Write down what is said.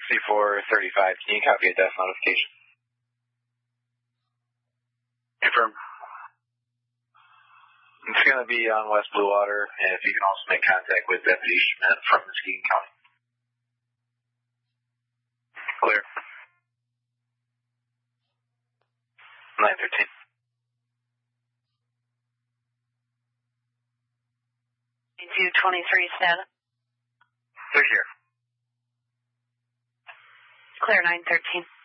6435, can you copy a death notification? Confirm. It's going to be on West Bluewater, and if you can also make contact with Deputy Schmidt from Muskegon County. Clear. 913. 223 status. They're here. Clear 913.